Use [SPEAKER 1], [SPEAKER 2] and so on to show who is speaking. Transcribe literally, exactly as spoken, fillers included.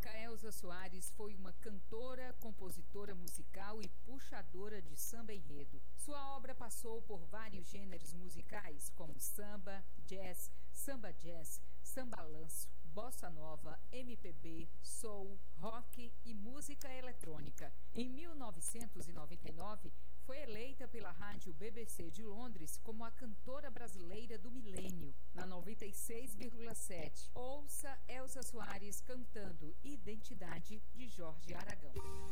[SPEAKER 1] carioca Elza Soares foi uma cantora, compositora musical e puxadora de samba enredo. Sua obra passou por vários gêneros musicais, como samba, jazz, samba jazz, sambalanço, bossa nova, M P B, soul, rock e música eletrônica. Em mil novecentos e noventa e nove, foi eleita pela rádio B B C de Londres como a cantora brasileira do milênio. Na noventa e seis vírgula sete, ouça Elza Soares cantando Identidade, de Jorge Aragão.